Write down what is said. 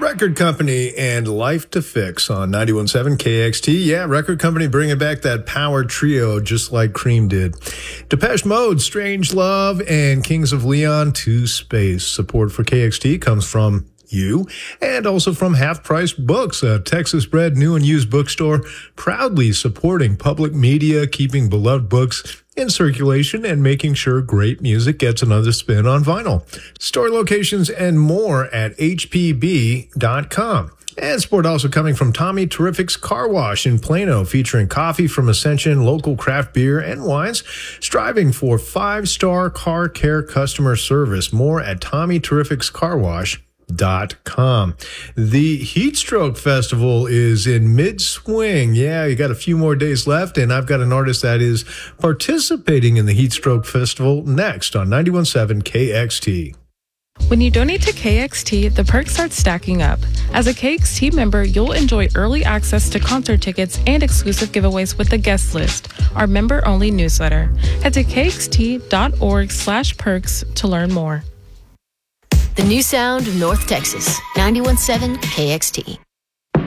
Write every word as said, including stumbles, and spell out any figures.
Record Company and Life to Fix on ninety-one point seven K X T. Yeah, Record Company bringing back that power trio just like Cream did. Depeche Mode, Strange Love, and Kings of Leon to Space. Support for K X T comes from you and also from Half Price Books, a Texas-bred new and used bookstore proudly supporting public media, keeping beloved books in circulation, and making sure great music gets another spin on vinyl. Store locations and more at H P B dot com. And support also coming from Tommy Terrific's Car Wash in Plano, featuring coffee from Ascension, local craft beer and wines, striving for five-star car care customer service. More at Tommy Terrific's Car Wash. Dot com. The Heatstroke Festival is in mid-swing. Yeah, you got a few more days left, and I've got an artist that is participating in the Heatstroke Festival next on ninety-one point seven K X T. When you donate to K X T, the perks start stacking up. As a K X T member, you'll enjoy early access to concert tickets and exclusive giveaways with the guest list, our member-only newsletter. Head to kxt.org slash perks to learn more. The new sound of North Texas, ninety-one point seven K X T.